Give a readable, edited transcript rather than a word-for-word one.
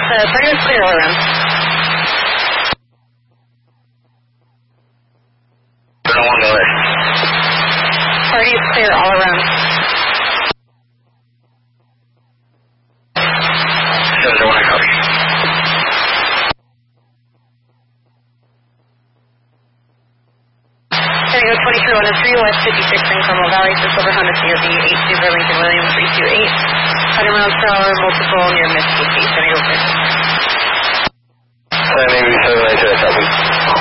Party is clear all around. Party is clear all around. 701, I copy. Tango 23 West 56 in Carmel Valley, just over Honda CRV 82 Burlington William 328. 100 miles per hour, multiple near Mississippi. Tango 6. Maybe 792, I copy.